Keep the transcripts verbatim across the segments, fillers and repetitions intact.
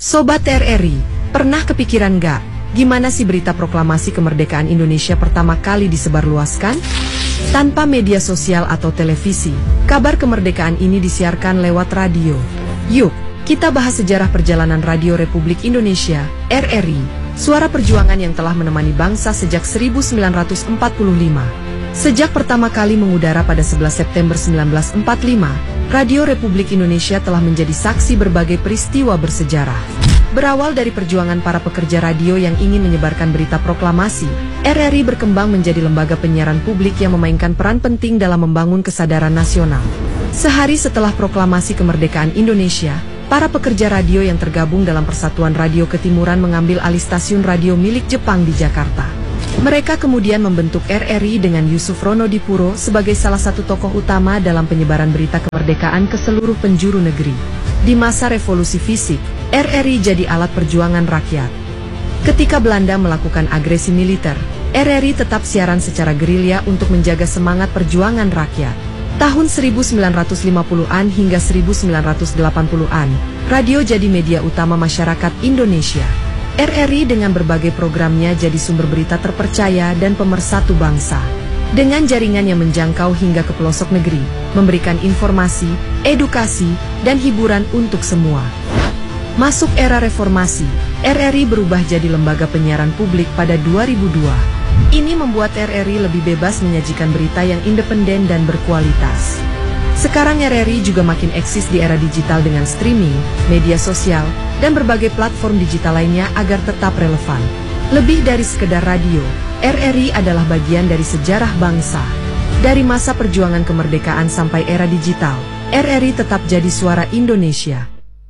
Sobat R R I, pernah kepikiran gak, gimana sih berita proklamasi kemerdekaan Indonesia pertama kali disebarluaskan? Tanpa media sosial atau televisi, kabar kemerdekaan ini disiarkan lewat radio. Yuk, kita bahas sejarah perjalanan Radio Republik Indonesia, R R I, suara perjuangan yang telah menemani bangsa sejak seribu sembilan ratus empat puluh lima. Sejak pertama kali mengudara pada sebelas September seribu sembilan ratus empat puluh lima, Radio Republik Indonesia telah menjadi saksi berbagai peristiwa bersejarah. Berawal dari perjuangan para pekerja radio yang ingin menyebarkan berita proklamasi, R R I berkembang menjadi lembaga penyiaran publik yang memainkan peran penting dalam membangun kesadaran nasional. Sehari setelah proklamasi kemerdekaan Indonesia, para pekerja radio yang tergabung dalam Persatuan Radio Ketimuran mengambil alih stasiun radio milik Jepang di Jakarta. Mereka kemudian membentuk R R I dengan Yusuf Ronodipuro sebagai salah satu tokoh utama dalam penyebaran berita kemerdekaan ke seluruh penjuru negeri. Di masa revolusi fisik, R R I jadi alat perjuangan rakyat. Ketika Belanda melakukan agresi militer, R R I tetap siaran secara gerilya untuk menjaga semangat perjuangan rakyat. Tahun seribu sembilan ratus lima puluhan hingga seribu sembilan ratus delapan puluhan, radio jadi media utama masyarakat Indonesia. R R I dengan berbagai programnya jadi sumber berita terpercaya dan pemersatu bangsa. Dengan jaringan yang menjangkau hingga ke pelosok negeri, memberikan informasi, edukasi, dan hiburan untuk semua. Masuk era reformasi, R R I berubah jadi lembaga penyiaran publik pada dua ribu dua. Ini membuat R R I lebih bebas menyajikan berita yang independen dan berkualitas. Sekarang R R I juga makin eksis di era digital dengan streaming, media sosial, dan berbagai platform digital lainnya agar tetap relevan. Lebih dari sekedar radio, R R I adalah bagian dari sejarah bangsa. Dari masa perjuangan kemerdekaan sampai era digital, R R I tetap jadi suara Indonesia.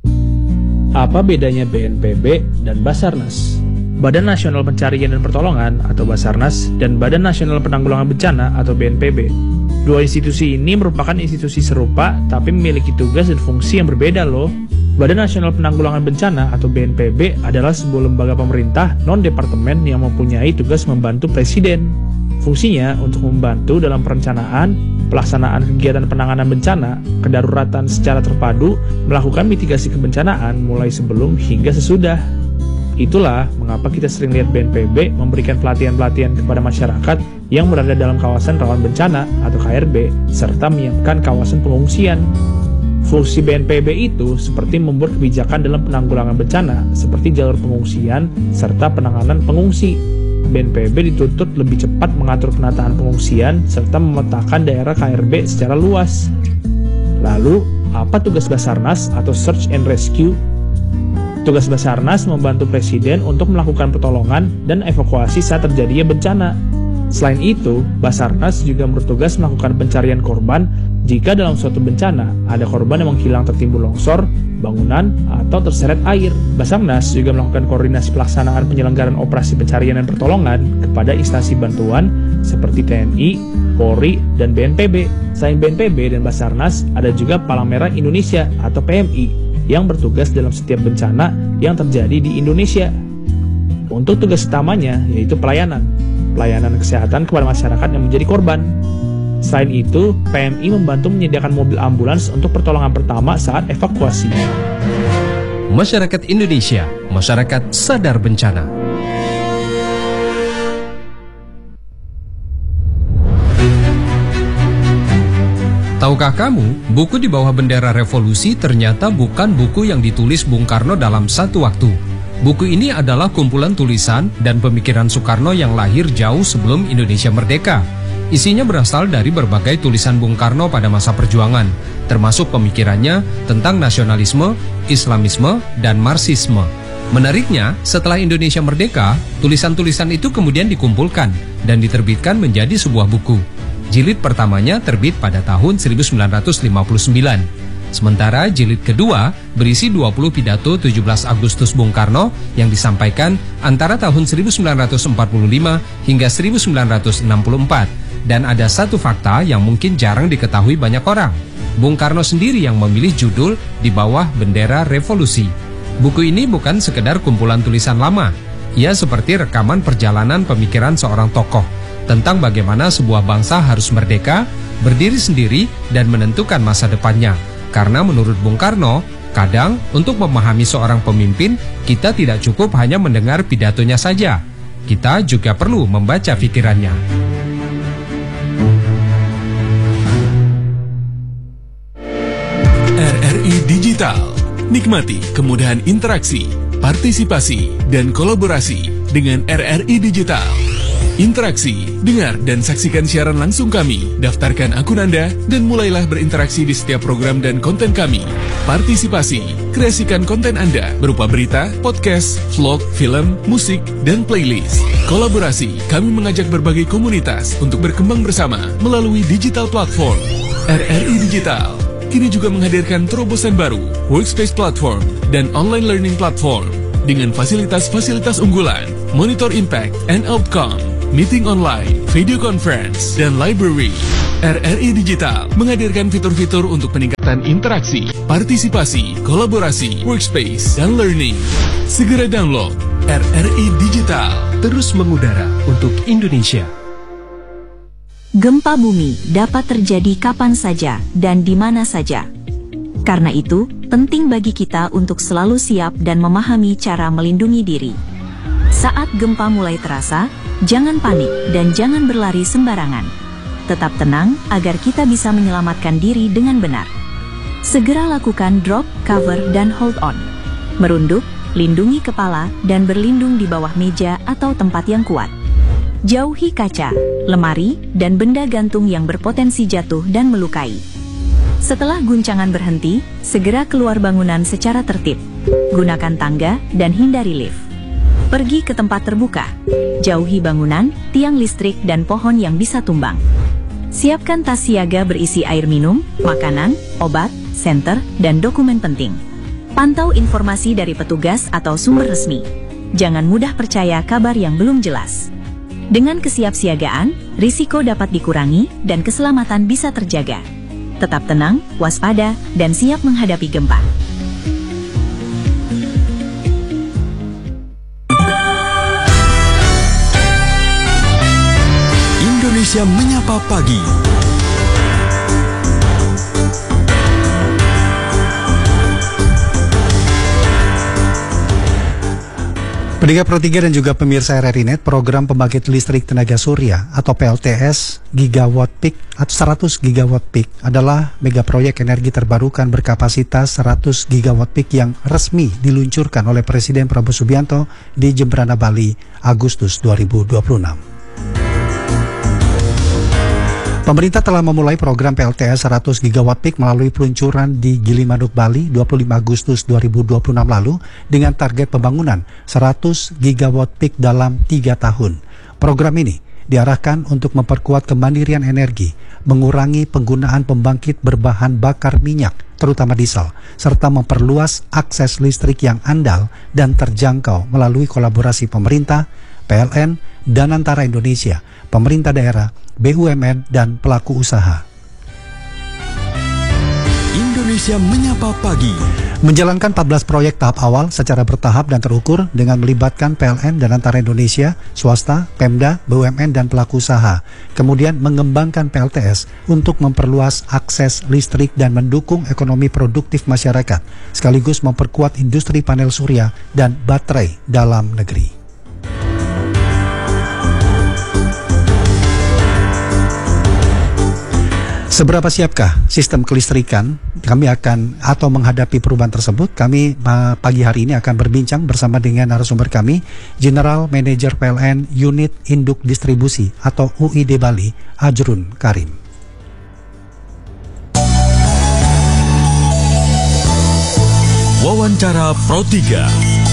Apa bedanya B N P B dan Basarnas? Badan Nasional Pencarian dan Pertolongan atau Basarnas dan Badan Nasional Penanggulangan Bencana atau B N P B. Dua institusi ini merupakan institusi serupa tapi memiliki tugas dan fungsi yang berbeda loh. Badan Nasional Penanggulangan Bencana atau B N P B adalah sebuah lembaga pemerintah non-departemen yang mempunyai tugas membantu Presiden. Fungsinya untuk membantu dalam perencanaan, pelaksanaan kegiatan penanganan bencana, kedaruratan secara terpadu, melakukan mitigasi kebencanaan mulai sebelum hingga sesudah. Itulah mengapa kita sering lihat B N P B memberikan pelatihan-pelatihan kepada masyarakat yang berada dalam kawasan rawan bencana atau K R B, serta menyiapkan kawasan pengungsian. Fungsi B N P B itu seperti membuat kebijakan dalam penanggulangan bencana, seperti jalur pengungsian, serta penanganan pengungsi. B N P B dituntut lebih cepat mengatur penataan pengungsian, serta memetakan daerah K R B secara luas. Lalu, apa tugas Basarnas atau Search and Rescue? Tugas Basarnas membantu Presiden untuk melakukan pertolongan dan evakuasi saat terjadinya bencana. Selain itu, Basarnas juga bertugas melakukan pencarian korban jika dalam suatu bencana ada korban yang menghilang tertimbun longsor, bangunan, atau terseret air. Basarnas juga melakukan koordinasi pelaksanaan penyelenggaraan operasi pencarian dan pertolongan kepada instansi bantuan seperti T N I, Polri, dan B N P B. Selain B N P B dan Basarnas, ada juga Palang Merah Indonesia atau P M I yang bertugas dalam setiap bencana yang terjadi di Indonesia. Untuk tugas utamanya yaitu pelayanan, pelayanan kesehatan kepada masyarakat yang menjadi korban. Selain itu, P M I membantu menyediakan mobil ambulans untuk pertolongan pertama saat evakuasi. Masyarakat Indonesia, masyarakat sadar bencana. Tahukah kamu, buku di bawah bendera revolusi ternyata bukan buku yang ditulis Bung Karno dalam satu waktu. Buku ini adalah kumpulan tulisan dan pemikiran Soekarno yang lahir jauh sebelum Indonesia merdeka. Isinya berasal dari berbagai tulisan Bung Karno pada masa perjuangan, termasuk pemikirannya tentang nasionalisme, Islamisme, dan Marxisme. Menariknya, setelah Indonesia merdeka, tulisan-tulisan itu kemudian dikumpulkan dan diterbitkan menjadi sebuah buku. Jilid pertamanya terbit pada tahun seribu sembilan ratus lima puluh sembilan. Sementara jilid kedua berisi dua puluh pidato tujuh belas Agustus Bung Karno yang disampaikan antara tahun seribu sembilan ratus empat puluh lima hingga seribu sembilan ratus enam puluh empat. Dan ada satu fakta yang mungkin jarang diketahui banyak orang. Bung Karno sendiri yang memilih judul di bawah bendera revolusi. Buku ini bukan sekedar kumpulan tulisan lama. Ia seperti rekaman perjalanan pemikiran seorang tokoh tentang bagaimana sebuah bangsa harus merdeka, berdiri sendiri, dan menentukan masa depannya. Karena menurut Bung Karno, Kadang, untuk memahami seorang pemimpin, kita tidak cukup hanya mendengar pidatonya saja. Kita juga perlu membaca pikirannya. R R I Digital. Nikmati kemudahan interaksi, partisipasi, dan kolaborasi dengan R R I Digital. Interaksi, dengar dan saksikan siaran langsung kami, daftarkan akun Anda, dan mulailah berinteraksi di setiap program dan konten kami. Partisipasi, kreasikan konten Anda berupa berita, podcast, vlog, film, musik, dan playlist. Kolaborasi, kami mengajak berbagai komunitas untuk berkembang bersama melalui digital platform. R R I Digital kini juga menghadirkan terobosan baru, workspace platform, dan online learning platform dengan fasilitas-fasilitas unggulan, monitor impact and outcome, meeting online, video conference, dan library. R R I Digital menghadirkan fitur-fitur untuk peningkatan interaksi, partisipasi, kolaborasi, workspace, dan learning. Segera download R R I Digital. Terus mengudara untuk Indonesia. Gempa bumi dapat terjadi kapan saja dan di mana saja. Karena itu, penting bagi kita untuk selalu siap dan memahami cara melindungi diri. Saat gempa mulai terasa, jangan panik dan jangan berlari sembarangan. Tetap tenang agar kita bisa menyelamatkan diri dengan benar. Segera lakukan drop, cover, dan hold on. Merunduk, lindungi kepala, dan berlindung di bawah meja atau tempat yang kuat. Jauhi kaca, lemari, dan benda gantung yang berpotensi jatuh dan melukai. Setelah guncangan berhenti, segera keluar bangunan secara tertib. Gunakan tangga dan hindari lift. Pergi ke tempat terbuka. Jauhi bangunan, tiang listrik, dan pohon yang bisa tumbang. Siapkan tas siaga berisi air minum, makanan, obat, senter, dan dokumen penting. Pantau informasi dari petugas atau sumber resmi. Jangan mudah percaya kabar yang belum jelas. Dengan kesiapsiagaan, risiko dapat dikurangi dan keselamatan bisa terjaga. Tetap tenang, waspada, dan siap menghadapi gempa. Indonesia Menyapa Pagi. Pendengar Pro tiga dan juga pemirsa R R I Net, program pembangkit listrik tenaga surya atau P L T S gigawatt peak atau seratus gigawatt peak adalah mega proyek energi terbarukan berkapasitas seratus gigawatt peak yang resmi diluncurkan oleh Presiden Prabowo Subianto di Jemberana, Bali, Agustus dua ribu dua puluh enam. Pemerintah telah memulai program P L T S seratus gigawatt peak melalui peluncuran di Gili Manuk, Bali dua puluh lima Agustus dua ribu dua puluh enam lalu dengan target pembangunan seratus gigawatt peak dalam tiga tahun. Program ini diarahkan untuk memperkuat kemandirian energi, mengurangi penggunaan pembangkit berbahan bakar minyak, terutama diesel, serta memperluas akses listrik yang andal dan terjangkau melalui kolaborasi pemerintah, P L N, dan antara Indonesia, pemerintah daerah, B U M N, dan pelaku usaha. Indonesia Menyapa Pagi. Menjalankan empat belas proyek tahap awal secara bertahap dan terukur dengan melibatkan P L N dan antara Indonesia, swasta, Pemda, B U M N, dan pelaku usaha. Kemudian mengembangkan P L T S untuk memperluas akses listrik dan mendukung ekonomi produktif masyarakat, sekaligus memperkuat industri panel surya dan baterai dalam negeri. Seberapa siapkah sistem kelistrikan kami akan atau menghadapi perubahan tersebut? Kami uh, pagi hari ini akan berbincang bersama dengan narasumber kami, General Manager P L N Unit Induk Distribusi atau U I D Bali, Ajrun Karim. Wawancara Pro tiga.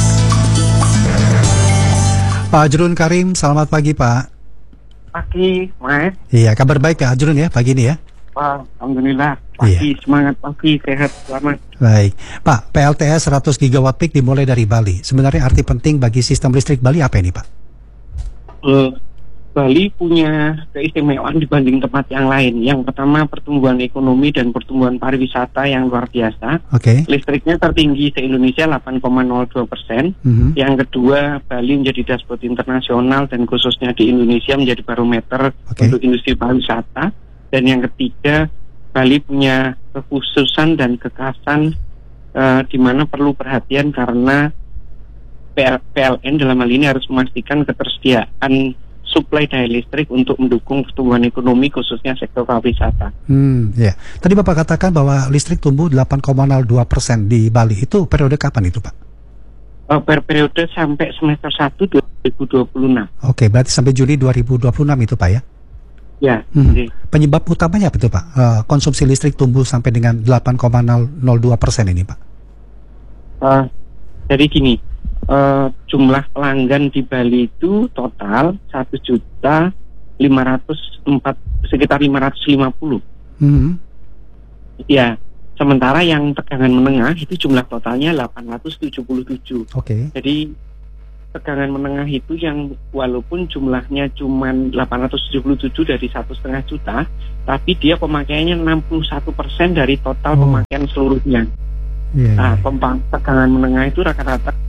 Pak Ajrun Karim, selamat pagi Pak. Pagi, Mas. Iya, kabar baik Pak Ajrun ya pagi ini ya. Pak, alhamdulillah. Pagi, iya. Semangat pagi, sehat, selamat. Baik, Pak, P L T S seratus gigawatt peak dimulai dari Bali. Sebenarnya arti penting bagi sistem listrik Bali apa ini, Pak? Uh, Bali punya keistimewaan dibanding tempat yang lain. Yang pertama, pertumbuhan ekonomi dan pertumbuhan pariwisata yang luar biasa. Oke. Okay. Listriknya tertinggi se-Indonesia delapan koma nol dua persen. Mm-hmm. Yang kedua, Bali menjadi dashboard internasional dan khususnya di Indonesia menjadi barometer okay. untuk industri pariwisata. Dan yang ketiga, Bali punya kekhususan dan kekhasan uh, di mana perlu perhatian karena P L N dalam hal ini harus memastikan ketersediaan suplai daya listrik untuk mendukung pertumbuhan ekonomi khususnya sektor pariwisata. Hmm, ya. Tadi Bapak katakan bahwa listrik tumbuh delapan koma nol dua persen di Bali. Itu periode kapan itu, Pak? Uh, per periode sampai semester satu dua ribu dua puluh enam. Oke, berarti sampai Juli dua ribu dua puluh enam itu, Pak ya? Ya. Hmm. Penyebab utamanya apa itu, Pak? Uh, konsumsi listrik tumbuh sampai dengan delapan koma nol dua persen ini, Pak? Uh, jadi gini, uh, jumlah pelanggan di Bali itu total satu juta lima ratus empat sekitar lima ratus lima puluh. Hmm. Ya, sementara yang tegangan menengah itu jumlah totalnya delapan ratus tujuh puluh tujuh. Oke. Okay. Jadi tegangan menengah itu yang walaupun jumlahnya cuma delapan ratus tujuh puluh tujuh dari satu setengah juta, tapi dia pemakaiannya enam puluh satu persen dari total oh. pemakaian seluruhnya. Yeah, nah, yeah. tegangan menengah itu rata-rata